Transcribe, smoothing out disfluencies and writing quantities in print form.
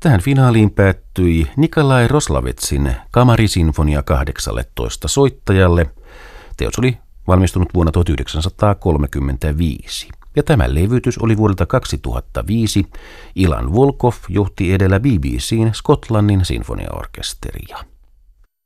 Tähän finaaliin päättyi Nikolai Roslavitsin Kamarisinfonia 18 soittajalle. Teos oli valmistunut vuonna 1935. Ja tämä levytys oli vuodelta 2005. Ilan Volkov johti edellä BBC:n Skotlannin sinfoniaorkesteria.